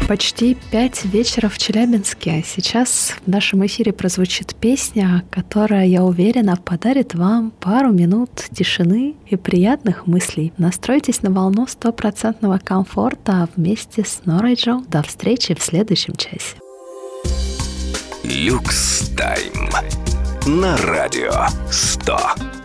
Почти 5 вечера в Челябинске. Сейчас в нашем эфире прозвучит песня, которая, я уверена, подарит вам пару минут тишины и приятных мыслей. Настройтесь на волну стопроцентного комфорта вместе с Норой Джо. До встречи в следующем часе. Люкс Тайм на радио 100.